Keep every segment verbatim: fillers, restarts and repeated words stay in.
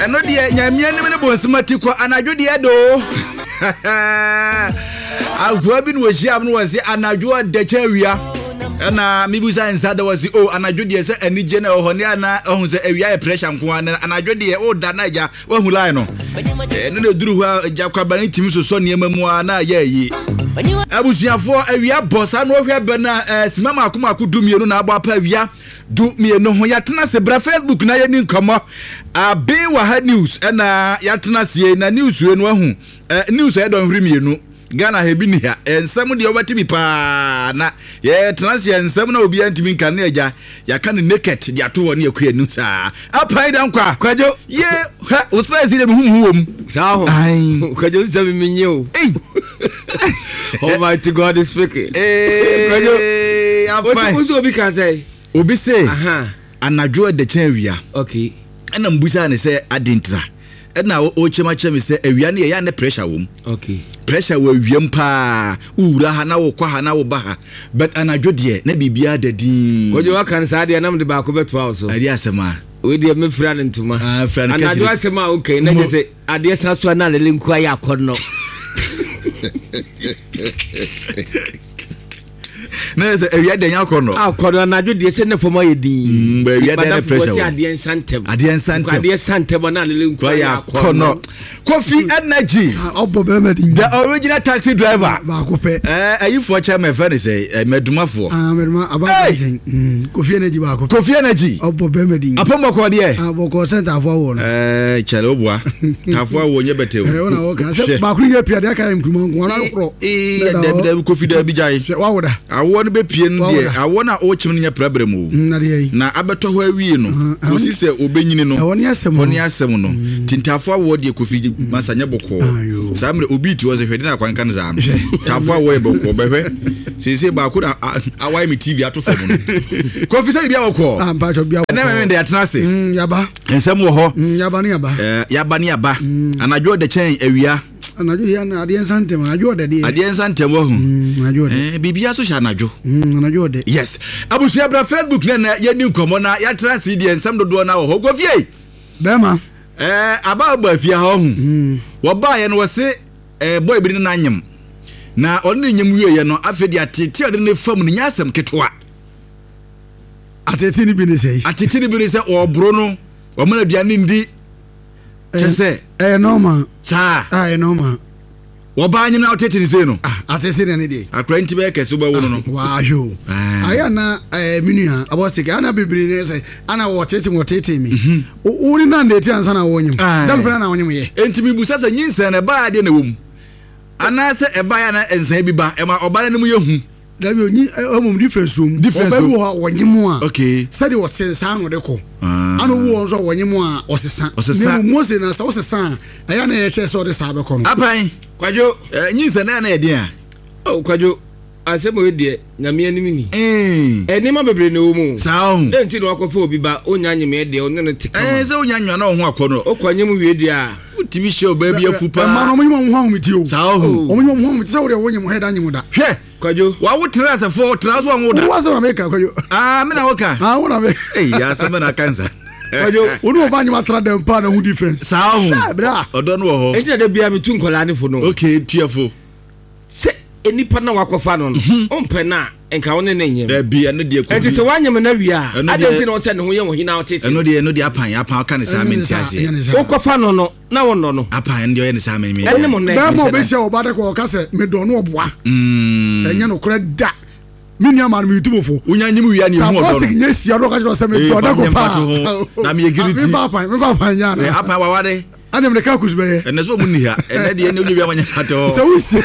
ɛno deɛ nyamia nim ne bonsmati kɔ anadwo deɛ do agua bi no wɔhyia no wɔse anadwo da cha awia ɛna mibusa nsa da wɔse o anadwo deɛ sɛ anigye na ɔhɔ ne ana ɔhu sɛ awia yɛ pressure nko ana anadwo deɛ o da na agya wahu line no ɛno na duru hɔ agya kwaba ne timi so so nneɛma mu ana yɛ yi abusuafo awia bɔ sa no hwɛ bɛ na simama akoma akodu mienu na abɔ apa awia du mienu ho yatena se bra Facebook na yɛ ni nkɔmɔ abe wa ha news ɛna yatena se na news we no ahu news yɛ dɔn hwiri mienu Ghana hebi ni ha ensɛm de obati mi pa na yɛ tena se ensɛm na obi antimi nka na agya yaka ne naked de ato wɔ ne akua nu saa apai dan kwa kwajo ye ha ospɛsi de me hu hu wom saa ho kwajo sɛ me menye o ei Almighty God is speaking eh kwajo apai what obi can say obi say aha anadwo de chen awia okay ɛna mbusa ne sɛ adentra ɛna o chema chema sɛ awia ne yɛ ne pressure wom okay pressure wa wiem pa ura ha na wo kwa ha na wo ba ha but anadwo de na bibia dadi kwajo wa kan sa de na mde ba ko beto awo so ade asema we de me fira ne ntuma ah fira ne anadwo asema okay na je se ade sa so na le nku ayi akono na se awia de nya akono akono anadwo de se ne fomo ye din ba awia de pressure wo ade ensantem ade ensantem ade ensantem na le nku ayi akono Coffee Energy obo be medin the original taxi driver ba ko pe eh ayifo chairman fa ne say medumafo ah meduma aba mm Coffee Energy ba ko Coffee Energy obo be medin apombo ko de eh abo ko center afo wo no eh chale obua tafo wo nye bete eh wona wo kan se ba ko ye pia de ka mkuma nko na kro eh de Coffee da bi jai wa wo da awo no be pie no de awo na o chim nya prabre mu na de na abeto ho awie no o si se obenyini no woni asem woni asem no tintafo wo de Coffee masanya boko samre obi ti wo ze hwede na kwanka nza no tafo wo e boko behwe sese ba ko na awai mi T V ato fam no Coffee say bia boko ah ba cho bia na me me de atena se mm yaba ensem wo ho yaba ne yaba eh yaba ne yaba anadwo de chen awia anadwo ya na ade ensantem anadwo de de ade ensantem wo hu anadwo de eh bibia so sha anadwo anadwo de yes abusu bra Facebook na na ye ni nkomo na ya tra se de ensem dodo na wo ho Coffee bema eh aba ba fia ho hu wo ba ye no wo se eh boy bi na anyem na on ne nyem wiye no afedi atete ode ne fam ne nyasem ketwa atete ni bi ne sei atete ni bi ne se obro no o mana duane ndi chese eh normal sa ah eh normal wo ba anyem na atete ni sei no ah atete ne de akra nti be kese bo wo no wa yo aya na eh minua abosike ana bibiri ne se ana wo tete mo tete mi o uri na ndeti ansa na wo nyem da ko na wo nyem ye enti mi busa sa nyinsa na ba ade na wo mu ana se e ba ya na ensan bi ba e ma oba na mu yehu da bi onyi omum difference um oba bi wo wo nyem a okay sadi wo tse sa no de ko ana wo nso wo nyem a osesa ne mo se na sa osesa aya na ye che so de sa be ko no apan kwajo nyinsa na na ye de a oh kwajo asemo we de nyame anim ni eh eni ma bebre ne wo mu sao de nti no akofa obi ba onya nyeme de o ne ne tika eh se onya nwa na ho akono o kwanyem wie de a utimi show baby afu pa ma no mo nyem ho mi ti o sao o mo nyem ho mi ti sa wo de wo nyem he da nyem da hwe kwajo wa wo tra se fo tra so wo da wo so na me ka kwajo ah me na wo ka ah wo na me eh ya se me na kansa kwajo onu oba nyem atra dem pa na hu difference sao bra odo no ho enti da bia me tu nkola ne fo no okay tuafo se enipa na wakofa no no ompe na enka woni na nyem da bia no de enti se wanyem na wia adenti na wose ne ho ye wo hina otete eno de eno de apan apan ka ne sa menti ase wokofa no no na wo no no apan de ye ne sa memi ene mo na ba mo be se oba de ko ka se me do no oboa mm enye no kora da minia man mi tubofo unya nyim wia ne hu odo no nye sia do ka jo se me do da ko pa na me yegiriti me papa me papa nya na apan wa wade ane me ka kusbe ene so mu ni ha ene de ene onye wia manya fato so usi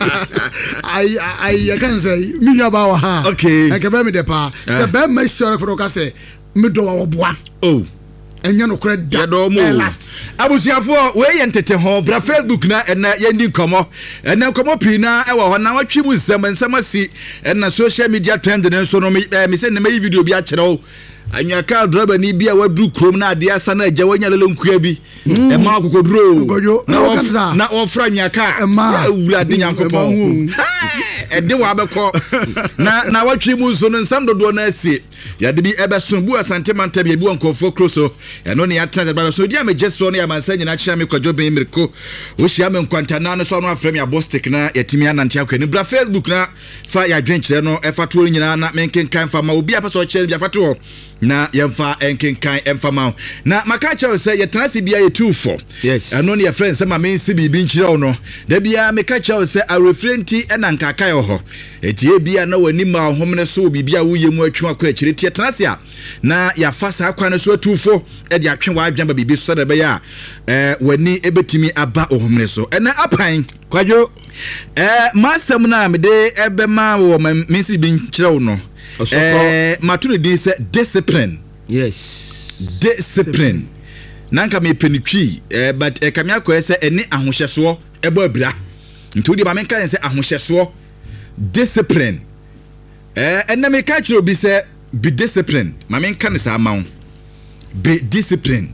ai ai kan say minia ba wa ha okay e ke be me de pa se be me sure ko ka se me do wa oboa oh enye no kora da last abusuafo we ye ntete ho bra Facebook na ena ye ndi komo ena komo pi na e wo ho na watwi mu nsem nsem asi ena social media trend ne so no me me se ne me video bi a kire o anyaka driver ni bia wadru krom na ade asa na agya wanya lele nkua bi e ma kokoduro na na ofra anyaka wura de nyankopon e de wa bekọ na na watwe mu so no nsam dodo na asie ya de bi ebeso bu asante manta bi bu ankofo kroso e no ne ya trans ba so di amejeso no ya mansa nyina kya me kwadwo ben miriko wo hia me nkwantana no so no afrem ya bostik na yatimi anante akwa ni bra Facebook na fa ya dwenkyere no e fato nyina na menkenkan fa ma obi apaso kyer bi afato na yemfa enkenkan emfa ma na makacha o say yetanase bia ye two four yes ano ne ye friend say ma mensi bibi nkyere no da bia mekacha o say arefrenti ena nkaka yo ho etie bia na wani ma homne so bibia wo yemu atwa akwa akyire tie tanase a na ya fa sa akwa na so two four e de atwe wa adwan ba bibi so da be ya eh wani ebetimi aba ohomne so ena apan kwadwo eh masam na me de ebe ma wo mensi bibi nkyere no eh matunu din say discipline yes discipline nanka me penitwi eh but eh kamia ko say eni ahohyeso ebo abira ntudi ba menka say ahohyeso discipline eh enna me ka kiro bi say be discipline ma menka ne sa mawo be discipline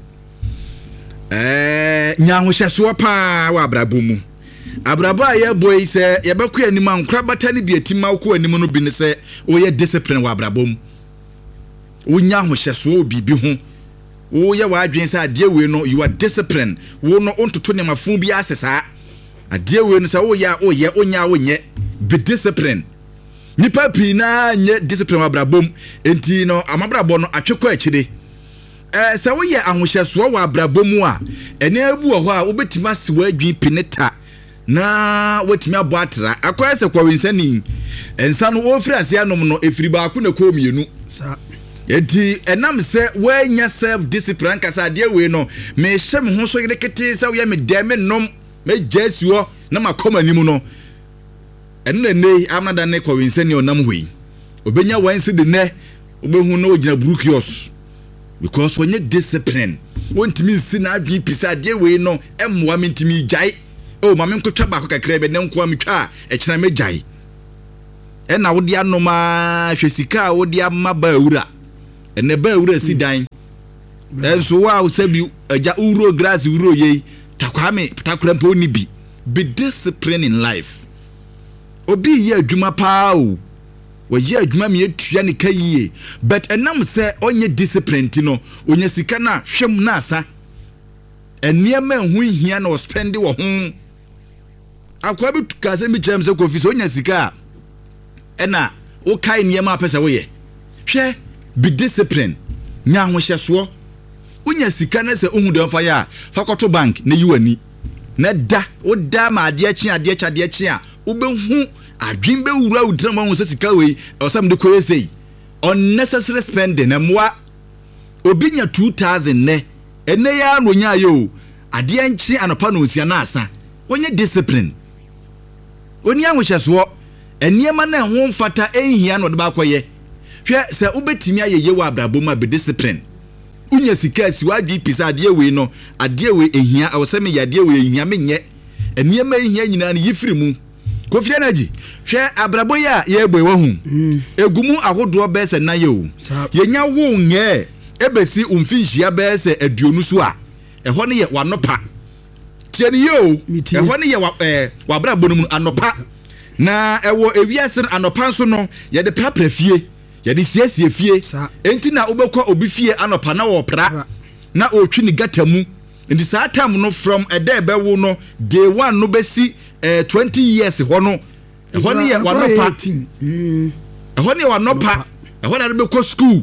eh nya ahohyeso pa wa abrabo mu abrabo aye boy say ye beku anim ankra bata ne bi atima ko anim no bi ne say o ye discipline wa abrabo mu wonya ahohyeso bibi ho wo ye wa adwen say ade we no you are discipline wo no ontoto ne mafun bi asesa ade we no say wo ya wo ye onya wo nye be discipline nipa pi na nye discipline wa abrabo mu enti no amabrabo no atwekọ akide eh say wo ye ahohyeso wa abrabo mu a ene abu ho a wo betima se wa adwen pineta na wetimi abo atra akoya se kwa winsani ensa no ofiri ase anom no efiri ba ko na ko mienu sa enti enam se wanya self discipline kasa de we no me hye me ho so yede kete se wo ya me de me nom me jesuo na makoma nimu no enne ne amada ne kwa winsani onam hoi obenya wansi de ne obehu na ogina brukios because when you discipline wontimi nsi na adwen pisa de we no emwa mentimi jai oh mama nkotwa ba ko kakra be ne nko ametwa e kira megyae e na wodi anoma hwesika wodi amma ba awura ene ba awura si dan enso wa usabi agya uro grass uro ye takwame takura mpo ni bi be discipline in life obi ye adwuma pao wo ye adwuma me etua ne kayie but enam se onye discipline ti no onye sika na hwem na asa eniema hu hia na o spend wo ho akwa bi kase mi chem se kofi so nya sika ena wo kai niema apesa wo ye hwe be discipline nya ho hyeso unya sika na se ohu de fa ya fa kwoto bank na yiwani na da wo da ma ade achi ade achi ade achi a wo be hu adwin be wura udra ma hu se sika we osam de koyesei unnecessary spending na mwa obi nya two thousand ne ene ya no nya yo ade anchi anopa no osia na asa wonye discipline oni anwohyeso eniema na ho mfata ehia no de ba koye hwe se ubetimi ayeye wa abrabo ma be discipline unya sika si wadwi pisa ade we no ade we ehia awoseme ya ade we ehia menye eniema ehia nyina ne yifiri mu Kofi Energy hwe abrabo ya ye boy wo hu egumu ahodo be se na ye o yenya wo nye ebesi umfinhia be se aduonu so a eho ne ye wanopa tieni yo eho ne ye wa eh wabrabo no mu anopa na ewo ewiase anopa so no ye de prapra fie ye de siesie fie enti na obekwa obi fie anopa na wo pra na otwi ni gata mu ndi saa time no from ede be wo no day one no besi eh twenty years ho no eho ne ye wanopa eho ne ye wanopa eho na be ko school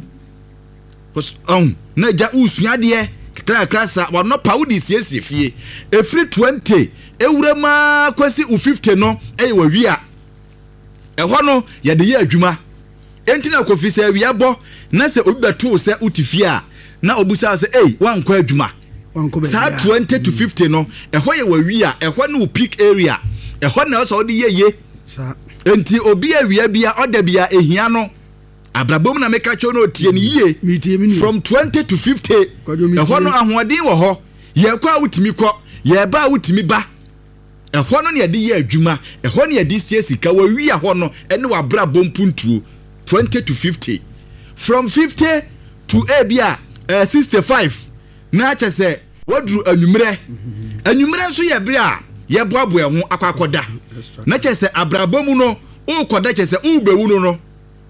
on na ja usua de kra krasa wanopa wodi siesie fie efri twenty ewurema kwasi u fifty no eye wa wia eho no ye de ye adwuma enti na kofi se wia bo na se obi beto se utifie a na obusa se eh wankwa adwuma sa twenty to fifty no eho ye wa wia eho no peak area eho na so odi ye ye sa enti obi awia bia oda bia ehia no abrabom na meka cho no tie ni ye from twenty to fifty eho no ahoɔden wo ho ye kwa wutimi kɔ ye ba wutimi ba eho no ne de ye adwuma eho ne de sie sika wa wia ho no ene wa brabom puntuo twenty to fifty from fifty to a bia uh, sixty-five na che se wadru anwumre anwumre nso ye bere a ye boaboa ho akwakoda na che se abrabomu no o koda che se u bewu no no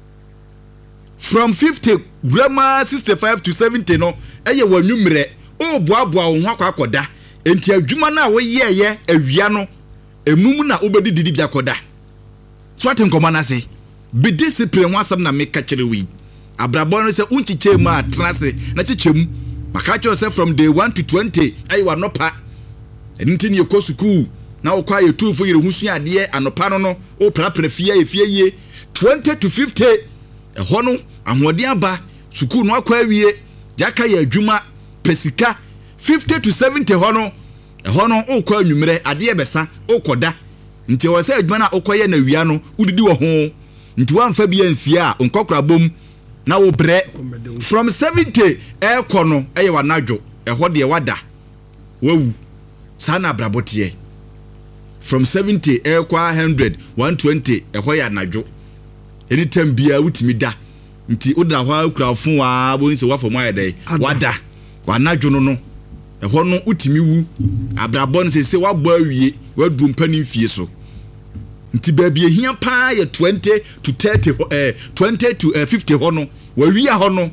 from fifty grama sixty-five to seventy no eye wanwumre o boaboa ho akwakoda enti adwuma na wo ye ye awia no emum na obedi didi bia koda so atin komana se be discipline wasam na make kire wi abrabo no se unchiche mu atrase na chichemu maka cho se from day one to twenty ai wa no pa enti ne ko school na wo kwa ye two fo yire husu ade anopa no no o prapra fie efie ye twenty to fifty e ho no ahode aba school no akwa awie jaka ye adwuma pesika fifty to seventy ho no e ho no o kwa anwumre ade ebesa o koda nti wo se adwuma na o koye na wia no udidi wo ho nti wa mfa bia nsia a nkokora bom na wo bre from seventy e kono eye wanadwo e ho de wada wawu sana brabotie from seventy e kwa one hundred one twenty e ho ya nadwo anytime bia wutimi da nti oda ho akura fun wa bo nse wa fo mo ayede wada wanadwo no no e ho no utimi wu abrabon se se wabọ awie wadu mpani fie so nti baabi ehia pa ye twenty to thirty eh twenty to uh, fifty ho no wa wia ho no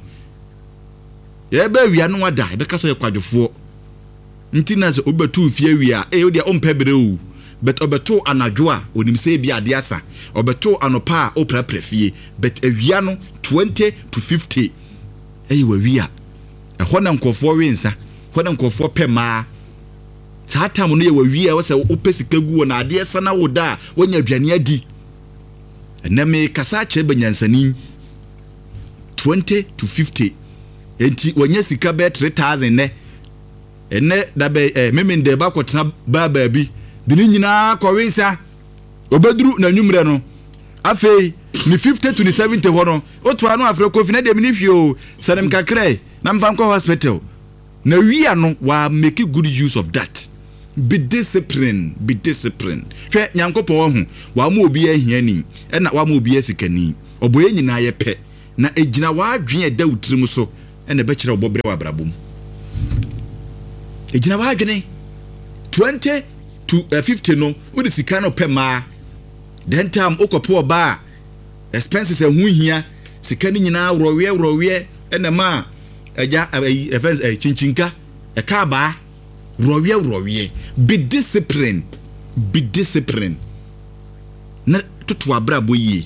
ye ba wia no wada e be ka so ye kwadwofo nti na se obetu fie wia e odi ompebere o but obeto anadwo a onim se bia ade asa obeto anopa a oprapra fie but awia no twenty to fifty e wa wia e ho na nkofo wensa ho na nkofo pema Tata mo no ye wawia wo se wo pesika gu na ade esa na wo da wonya aduane adi na me kasa che banyansani twenty to fifty enti wonya sika be three thousand ne ene da be eh, memende ba kwotena ba ba bi de ni nyina kwwensa obeduru na nwumre no afei ni fifty to seventy ho no oto anu afre kofi na de mini hwio sanem kakrai na mfam ko hospital na wia no wa make good use of that. Be disciplined, be disciplined. Hwe nyankopon wo hu wa ma obi ahia ni e na wa ma obi asikani oboye nyina ye pe na ejina wa adwen e da utrim so e na be kire obobere wa brabom ejina wa adwen twenty to fifty no udi sika no pe ma then time okopo ba expenses ehun hia sika ni nyina rowe rowe e na ma eja e chinchinka e ka ba rowe rowe be disciplined, be disciplined. Na tutu abrabo yi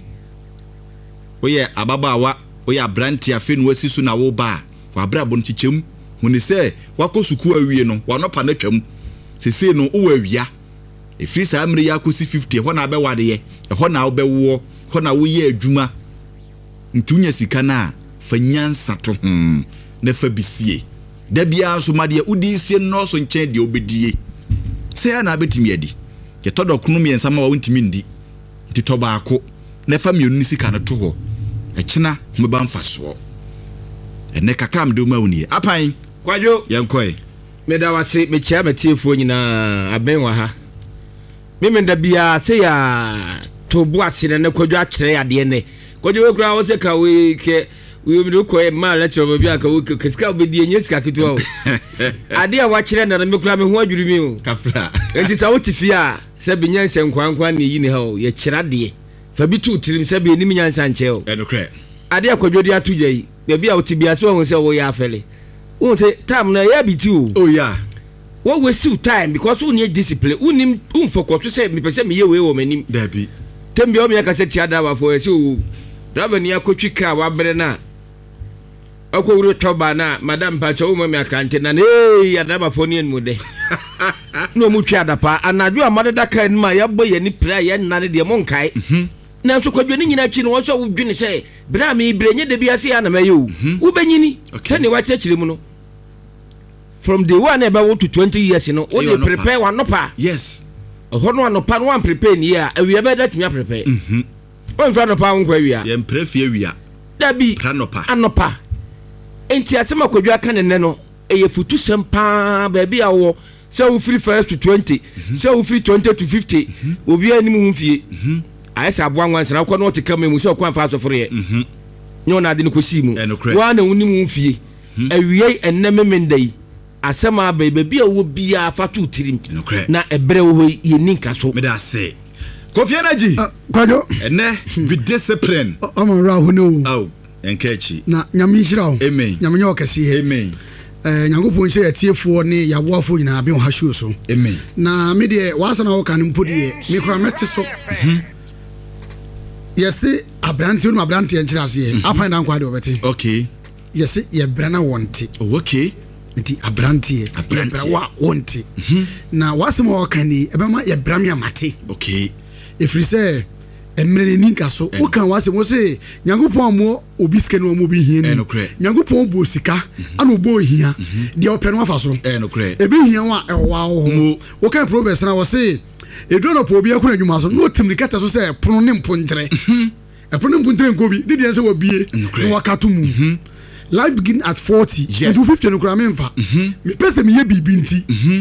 oye ababawa oye abranti afi no asisu na wo ba wa abrabo nchichem huni se wakosuku awie no wanopa na twam sese no wo awia efi sa amre yakosi fifty ho na abewade ye ho na obewo ho na wo ye adwuma ntunya sika na fanyansa to hm na fa bisie da bia so made udi sie no so nchen de obedie se ya na betimi adi ye todo kunu me nsama wa ntimi ndi nti to baako na fa mienu sika na to ho e kina me ba mfaso ene kakra me de ma woni apan kwadwo yenkoi me da wase me chia metiefo nyina aben wa ha me me da bia se ya to bu ase ne kwadwo akere ade ne kwadwo we kura wo se ka we ke we me ko e ma lecture bia ka we kesika obedi enye sika kitwa o ade a wa kire na me kura me ho adwuru mi o kafra enti sa wo tifia se binyanse nkwankwa ne yi ne ha o ye kira de fa bi tu tirim se bi enim nyansa nche o enokre ade akwadwo de atuja yi be bia wo tibia so ho se wo ya afele wo se time na ya biti o oh yeah wo waste time because wo need discipline wo nim wo focus se me pese me ye we wo manim dabi tembi o me ka se tia da ba fo se o driver ni akotwi ka wa bere na akowuro toba na madam pacho wo me akante na eh ya da ba fo ni enmu de no mu twa da pa anadwo amade da kan ma ya bo ye ni pra ye nane de mo nkai na so kwadwo ni nyina chi no wo so wo dwene se bra me brenye de bia se ya na maye o wo benyini se ne wa chechire mu no from the one about to twenty years no wo dey prepare one nopa yes ho no anopa no one prepare ni ya awia be that me prepare mhm won fa nopa won kwa awia ye mprefie awia da bi pranopa anopa enti asema kwadwo aka ne ne no eye futu sempa ba bia wo se wo free first to twenty se wo free twenty to fifty obi ani mu fie mhm ayesa abo anwansa na kwa no te kama mu se kwa fa so free mhm nyo na ade no kosi mu wa na woni mu fie awie eneme mendai asema bebe bia wo bia fatu tirim na ebre wo ye ninka so me da say Kofi Energy kwado ene with discipline omo ra ho no oh enkechi na nyame hira ho amen nyame nyo kese he amen eh nyankopon hira tiefo ne yawoafo nyina be ho hashu so amen na me de wasa na wo kan mpodi e me kura mete so yesi abranti no abranti enchira ase apan dan kwade obete okay yesi ye brana wonte oh okay nti abranti e abranti wa wonte na wasema wo kan ni ebema ye brame amate okay efiri sɛ emre ni nka so wo kan wase mo se nyankopɔn mo obi sika no mo bi hia ni nyankopɔn bo sika ana obo hia de opɛ no afa so ebi hia wa ɛwa wo wo kan proverbs na wo se eduro no po obi akuna adwuma so no timni kata so sɛ pono ne mpontre ɛpono ne mpontre nko bi de de sɛ wo bie no wakato mu life begin at forty into fifty no kura me mfa me pese me ye bibi nti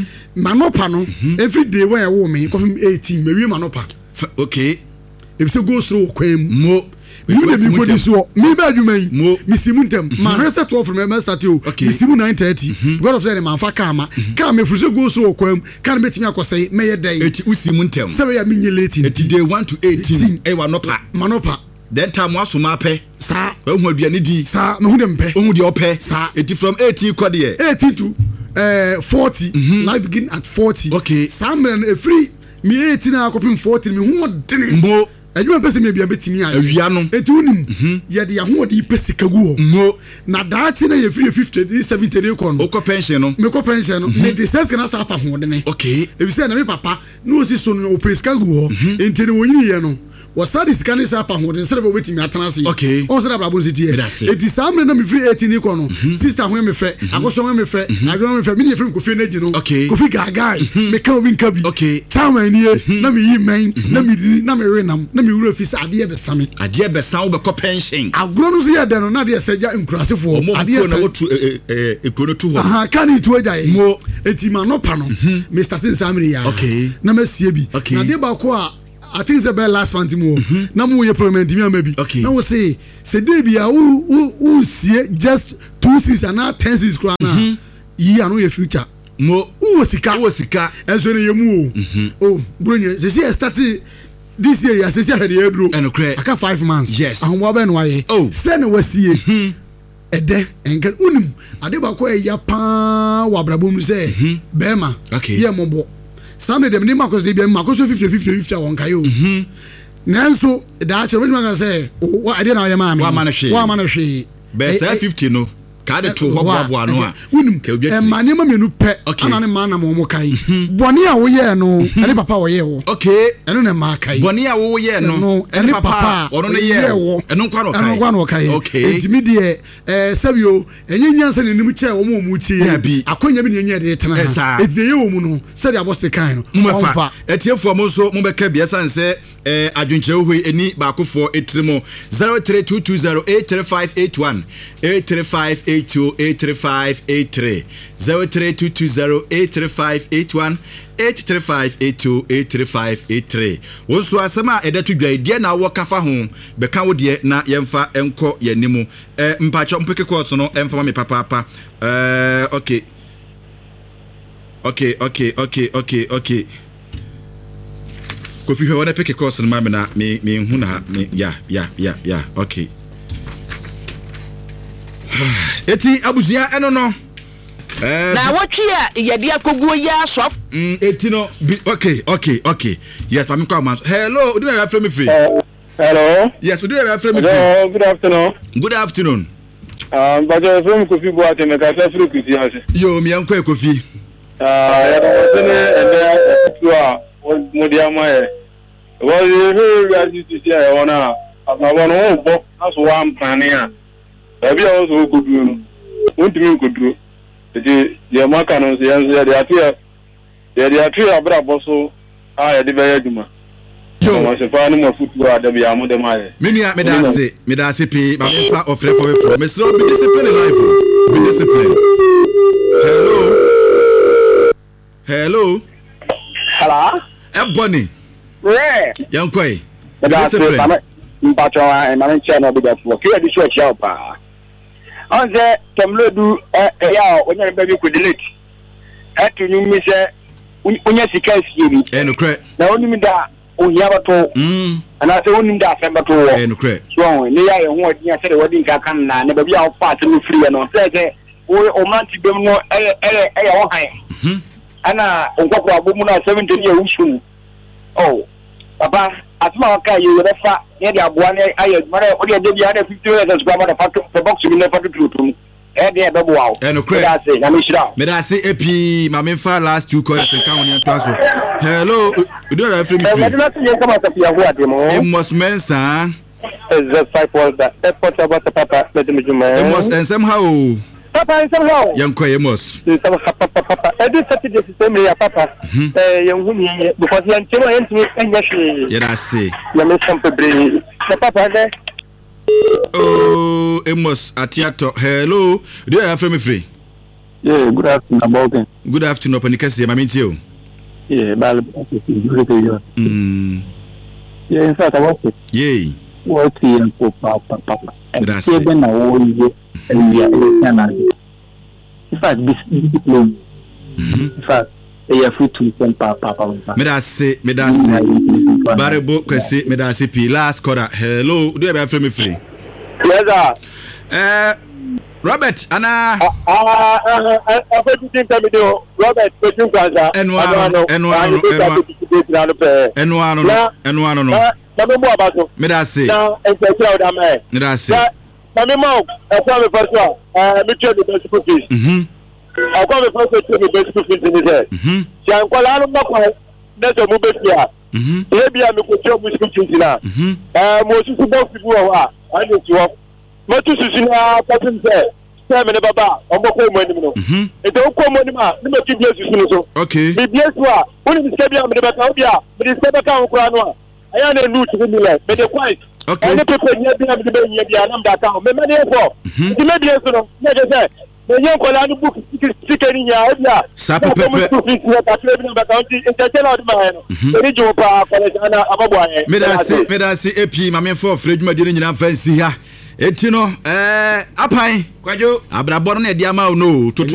manopa no every day when I wo me come eighteen me wi manopa okay if say go through kwam mo me be me body so me ba adwuma yi me simuntem ma reset twelve from me start o me simu nine thirty because of say man fa kama kama me fruse go through kwam kan betimi akosai me ye day eti usimuntem say we me nye late eti day one to eighteen e wa nopa manopa then time waso ma pe sa ehun aduane di sa me hu dem pe ohun de ope sa eti from eighteen kɔ de eighteen to uh, forty life begin at forty okay samren e free me eighteen akopim forty me hu odene mbo adwuma pese me bia betimi aye awia no eti unim ye de ya hu odi pese kagu ho mbo na daati na ye free fifty seventy dey kon okọ pension no me ko pension no me de sense kana sa pa ho odene okay e bi se na me papa no si so no o pese kagu ho enti ne wonyi ye no wasadi sikani sa pa ho den sere be wetimi atana se okay on sere blabo nsitie eti samre na me free eighteen ni kono sister ho me fe akoso ho me fe adwo me fe me ne free kofi na gino kofi gaga me ka obi nka bi okay tama ni na me yi men na me di na me renam na me wura fi sa ade be same ade be san wo be ko pension agro no so ye de no na de seja nkurasefo ade na wo tu ekono tu ho aha kan tu aja ye mo eti ma no pa no me starting samre ya okay na me sie bi na de ba ko a I think the best last month more. Na mo ye parliament me maybe. Na we say say dey bia who who who see just two seasons and now ten seasons kra na. Yi anu ye future. Mo who sika. Who sika. Enso ne ye mu o. Oh, bro nye say say start this year ya say say had ye bro. Aka five months. Yes. Ahun wa be no aye. Oh. Say na wasie. Ede enkan unim ade ba ko ya pa wa brabom say bema. Okay. Ye mobo. Some of them name makos dey be makos fifty fifty fifty won kayo mhm nanso da chere when man say what I dey na ye ma me wa ma na hwe wa ma na hwe be say fifty no ka de to ho boabo ano a ka obi ati e ma ne ma me nu pe ana ne ma na mo mo kai boni a wo ye no ene papa wo ye wo okay eno ne ma kai boni a wo ye no ene papa ono ne ye wo eno kwa no kai eno kwa no kai okay enti mi de eh sabio enye nyansa ne nim che wo mo mu tie akonya bi ne enye de tena ha enti ye wo mu no se de aboste kai no mo fa etiefo mo so mo be ka bia san se eh adwunkere ho eni ba akofo etrimo zero three two two zero eight three five eight one eight three five eight two eight three five eight three zero three two two zero eight three five eight one eight three five eight two eight three five eight three wonso asema edatu dwai de na wo kafa ho be kan wo de na yemfa enko yanimu eh mpacho mpeke court no emfa me papa papa eh okay okay okay okay okay okay Kofi hwe wona peke course no ma me na me me hu na me ya ya ya ya okay eti abuzia eno no eh na wotwe a yede akoguo ya sof mm eti no okay okay okay yes pa me kwa man hello odi na frame me free hello yes odi na frame me free hello good afternoon good afternoon um but uh, from Kofi Boate me ka sa free kusi ase yo me yanko Kofi ah ya do ne ende tu a mo dia ma e wo ye ya ji ti ya wona ama wono bo aso wa mpane a ebi a wo so koduro no wontimi koduro eti ye maka no se yanso ya de atia ye de atia abra boso a ye de be aduma yo mo se fa no mo futu a de bia mo de ma ye menua me da se me da se pe ba fa ofre for we for me slow be discipline life be discipline hello hello hello ebony yeah yankoi discipline mpacho a ma nche na obiga fo ke edi so chia pa onze temlodu e ya onye be bi ku delete etu nyu mi se onye sika sie bi eh no kre na oni mi da ohia bato mm ana se oni mi da fe bato wo eh no kre so ni ya ye ho odi ya se de wodi nka kan na ne ba bi a fa se no free no se se o o manti bem no eh eh eh ya wo han mhm ana nkoko abomu na seventy year usun oh papa asma waka ye refa ne dia boa ne aye mara o dia dia na fifty years square mara fatu the box mi ne fatu tutum eh dia be boa eh no kre na me shira me da say epi ma me fa last two calls can count on to so hello you don't have free me free eh na say kama tapia ho ade mo it must mensa is just five was that effort about the papa let me juma it must and somehow papa somehow young koye must papa papa every saturday system ya papa eh young huni because yan chemo yan tumi enya hwe yeah that say ya me sample bre papa de oh it must atiato hello do you have free me free yeah good afternoon about good afternoon panikasi ma minti o yeah bal mm yeah in fact I was yay what you papa papa that's it na wo ye elia elia in fact this diploma in fact e free to send papa papa me da say me da say barebo kwesi me da say p last quarter hello do you have free me free yes sir eh Robert ana ah ah ah afeju tin tell me do Robert pejun kwanza enu anu enu anu enu anu enu anu no na me mo abaso me da say na ense o da me me da say na me mo e kwa me first eh me tell the best cookies mhm akwa me first tell the best cookies ni there mhm ti ankola anu mako na so mu betia mhm e bia me ko tell mu cookies na mhm eh mo su su box bu wa ani ti wo mo tu su su na patin se se me ne baba omo ko mo anim no mhm e do ko mo anim a ni me ti bia su su no so okay bi bia su a woni mi se bia me ne baka bia me di se baka ko anu a aya na nu ti mi le me de quite okay any people nya bia me de be nya bia na mda ka me me ne fo ti me bia su no ne de se me nya ko la nu book tikeri nya bia sa pepe me da say me da say epi ma me for free dwuma de nyina fancy ha eti no eh apan kwajo abrabọ no na dia ma no toto